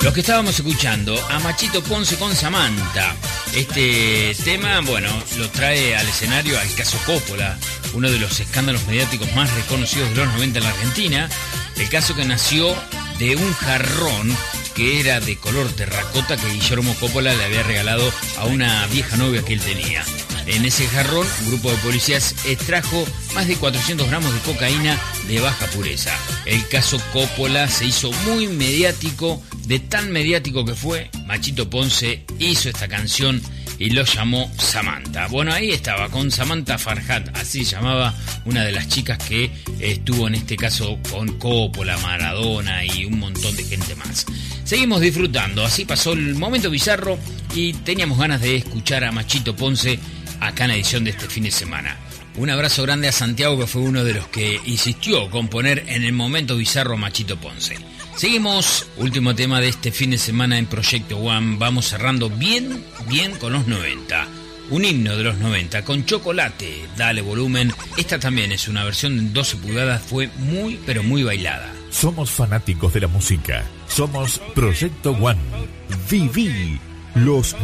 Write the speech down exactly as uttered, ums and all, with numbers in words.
Lo que estábamos escuchando, a Machito Ponce con Samantha. Este tema, bueno, lo trae al escenario al caso Coppola, uno de los escándalos mediáticos más reconocidos de los noventa en la Argentina. El caso que nació de un jarrón que era de color terracota que Guillermo Coppola le había regalado a una vieja novia que él tenía. En ese jarrón, un grupo de policías extrajo más de cuatrocientos gramos de cocaína de baja pureza. El caso Coppola se hizo muy mediático, de tan mediático que fue, Machito Ponce hizo esta canción y lo llamó Samantha. Bueno, ahí estaba, con Samantha Farhat, así se llamaba una de las chicas que estuvo en este caso con Coppola, Maradona y un montón de gente más. Seguimos disfrutando, así pasó el momento bizarro y teníamos ganas de escuchar a Machito Ponce acá en la edición de este fin de semana. Un abrazo grande a Santiago, que fue uno de los que insistió con poner en el momento bizarro a Machito Ponce. Seguimos, último tema de este fin de semana en Proyecto One. Vamos cerrando bien, bien con los noventa. Un himno de los noventa con Chocolate, Dale Volumen. Esta también es una versión de doce pulgadas, fue muy, pero muy bailada. Somos fanáticos de la música. Somos Proyecto One. Viví los